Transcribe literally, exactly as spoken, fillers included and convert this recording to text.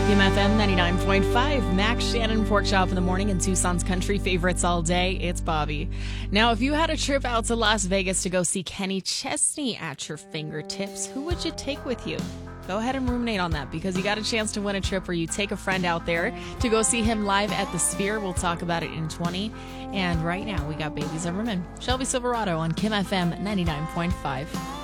Kim F M ninety-nine point five, Max, Shannon, Pork Chop in the morning, and Tucson's country favorites all day. It's Bobby. Now, if you had a trip out to Las Vegas to go see Kenny Chesney at your fingertips, who would you take with you? Go ahead and ruminate on that, because you got a chance to win a trip where you take a friend out there to go see him live at the Sphere. We'll talk about it in twenty. And right now, we got Baby Zimmerman, Shelby Silverado on Kim F M ninety-nine point five.